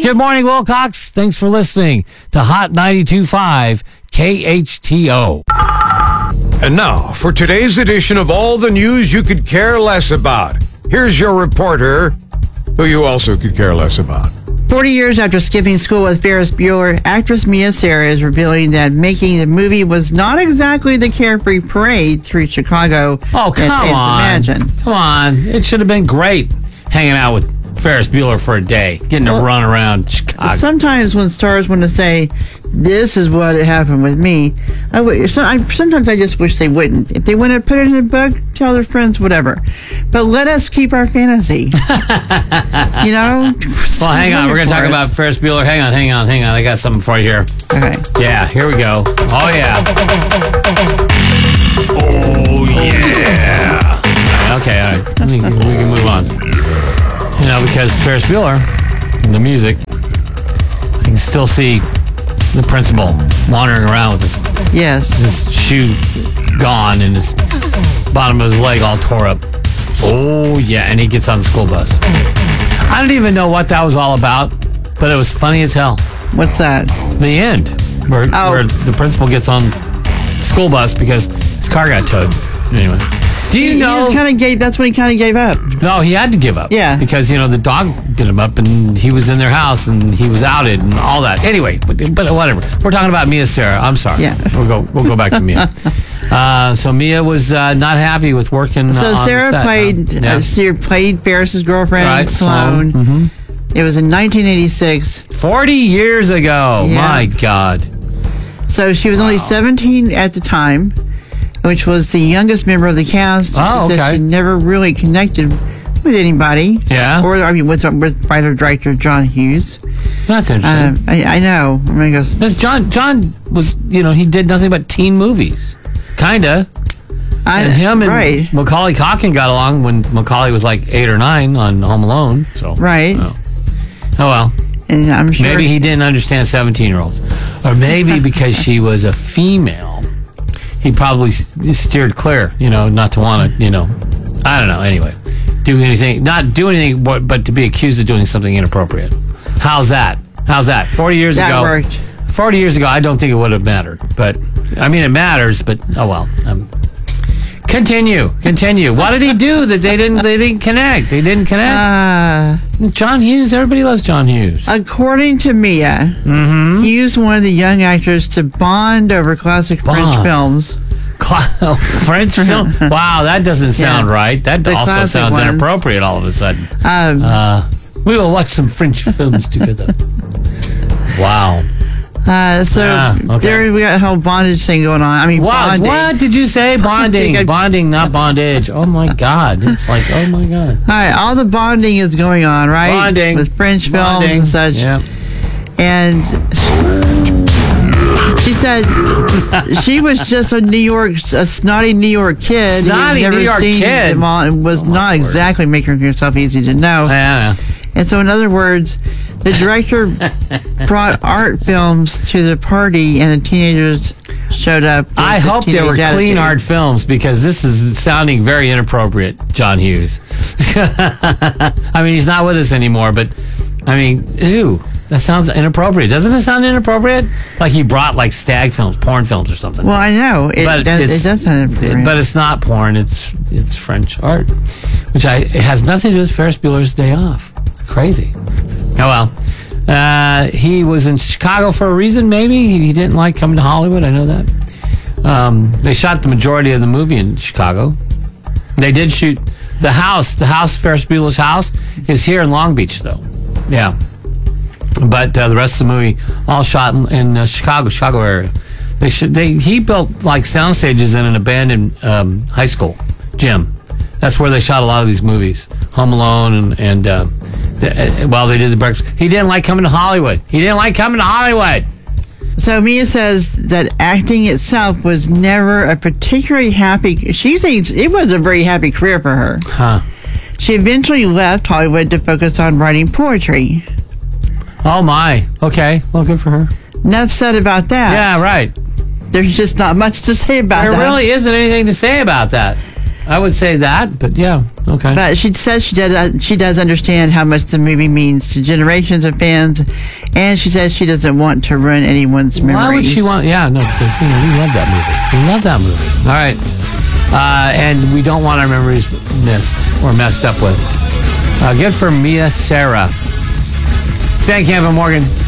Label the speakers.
Speaker 1: Good morning, Wilcox. Thanks for listening to Hot 92.5 KHTO.
Speaker 2: And now, for today's edition of all the news you could care less about, here's your reporter, who you also could care less about.
Speaker 3: 40 years after skipping school with Ferris Bueller, actress Mia Sara is revealing that making the movie was not exactly the carefree parade through Chicago.
Speaker 1: Oh, come on.
Speaker 3: Imagine.
Speaker 1: Come on. It should have been great hanging out with Ferris Bueller for a day, getting to run around Chicago.
Speaker 3: Sometimes when stars want to say, this is what happened with me, sometimes I just wish they wouldn't. If they want to put it in a book, tell their friends, whatever. But let us keep our fantasy. You know?
Speaker 1: Well, hang on. We're going to talk about Ferris Bueller. Hang on. I got something for you here.
Speaker 3: Okay.
Speaker 1: Yeah, here we go. Oh, yeah. Oh, yeah. Okay, all right. We can move on. You know, because Ferris Bueller, the music, I can still see the principal wandering around with his shoe gone and his bottom of his leg all tore up. Oh, yeah, and he gets on the school bus. I don't even know what that was all about, but it was funny as hell.
Speaker 3: What's that?
Speaker 1: The end, where the principal gets on the school bus because his car got towed. Anyway. Do you know?
Speaker 3: That's when he kind of gave up.
Speaker 1: No, he had to give up.
Speaker 3: Yeah.
Speaker 1: Because, the dog beat him up and he was in their house and he was outed and all that. Anyway, but whatever. We're talking about Mia Sara. I'm sorry.
Speaker 3: Yeah.
Speaker 1: We'll go back to Mia. So Mia was not happy with working
Speaker 3: So
Speaker 1: on
Speaker 3: Sarah
Speaker 1: the set.
Speaker 3: played Ferris's girlfriend,
Speaker 1: Right,
Speaker 3: Sloane.
Speaker 1: Mm-hmm.
Speaker 3: It was in 1986.
Speaker 1: 40 years ago.
Speaker 3: Yeah.
Speaker 1: My God.
Speaker 3: So she was only 17 at the time, which was the youngest member of the cast.
Speaker 1: Oh, okay.
Speaker 3: So she never really connected with anybody.
Speaker 1: Yeah.
Speaker 3: With writer-director John Hughes.
Speaker 1: That's interesting.
Speaker 3: I know. I mean,
Speaker 1: Because John was, he did nothing but teen movies. Kinda. And him and Macaulay Culkin got along when Macaulay was like 8 or 9 on Home Alone. So
Speaker 3: right.
Speaker 1: Oh well.
Speaker 3: And I'm sure
Speaker 1: maybe he didn't understand 17-year-olds, or maybe because she was a female, he probably steered clear. Not to want to. I don't know. Anyway, not do anything, but to be accused of doing something inappropriate. How's that? 40 years ago.
Speaker 3: That worked.
Speaker 1: 40 years ago, I don't think it would have mattered. But, I mean, it matters, but, oh well. Continue. What did he do that they didn't connect? They didn't connect? John Hughes, everybody loves John Hughes.
Speaker 3: According to Mia, Hughes wanted the young actors to bond over classic French films.
Speaker 1: French film? Wow, that doesn't sound right. That also sounds inappropriate all of a sudden. We will watch some French films together. Wow.
Speaker 3: There we got a whole bondage thing going on. I mean, bonding.
Speaker 1: What did you say? Bonding. Bonding, not bondage. Oh, my God. It's like, oh, my God.
Speaker 3: All right, all the bonding is going on, right?
Speaker 1: Bonding.
Speaker 3: With French films and such.
Speaker 1: Yeah.
Speaker 3: And she said she was just a snotty New York kid.
Speaker 1: Snotty New York kid?
Speaker 3: Was not exactly making herself easy to know.
Speaker 1: Yeah.
Speaker 3: And so, in other words, the director brought art films to the party, and the teenagers showed up.
Speaker 1: I hope they were clean art films, because this is sounding very inappropriate, John Hughes. I mean, he's not with us anymore, but, I mean, ew. That sounds inappropriate. Doesn't it sound inappropriate? Like he brought, stag films, porn films or something.
Speaker 3: Well, I know. It does sound inappropriate.
Speaker 1: But it's not porn. It's French art, which it has nothing to do with Ferris Bueller's Day Off. It's crazy. Oh, well. He was in Chicago for a reason, maybe. He didn't like coming to Hollywood. I know that. They shot the majority of the movie in Chicago. They did shoot the house. The house, Ferris Bueller's house, is here in Long Beach, though. Yeah. But the rest of the movie all shot in Chicago area. He built sound stages in an abandoned high school gym. That's where they shot a lot of these movies, Home Alone and they did The Breakfast. He didn't like coming to Hollywood.
Speaker 3: So Mia says that acting itself was never a particularly happy. She thinks it was a very happy career for her.
Speaker 1: Huh.
Speaker 3: She eventually left Hollywood to focus on writing poetry.
Speaker 1: Oh, my. Okay. Well, good for her.
Speaker 3: Enough said about that.
Speaker 1: Yeah, right.
Speaker 3: There's just not much to say about that.
Speaker 1: There really isn't anything to say about that. I would say that, but yeah, okay.
Speaker 3: But she says she does understand how much the movie means to generations of fans, and she says she doesn't want to ruin anyone's memories.
Speaker 1: Why would she want? Yeah, no, because we love that movie. We love that movie. All right, and we don't want our memories missed or messed up with. Good for Mia Sarah. Span Camp and Morgan.